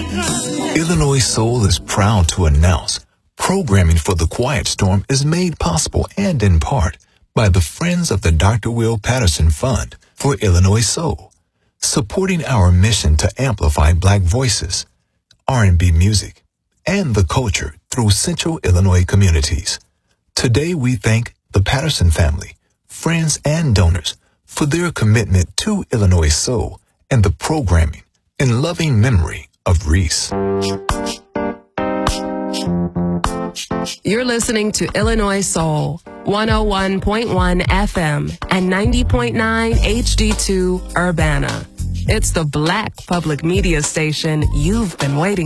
Illinois Soul is proud to announce programming for the Quiet Storm is made possible and in part by the Friends of the Dr. Will Patterson Fund for Illinois Soul, supporting our mission to amplify Black voices, R&B music, and the culture through Central Illinois communities. Today we thank the Patterson family, friends, and donors for their commitment to Illinois Soul and the programming in loving memory of Reese. You're listening to Illinois Soul, 101.1 FM and 90.9 HD2 Urbana. It's the Black public media station you've been waiting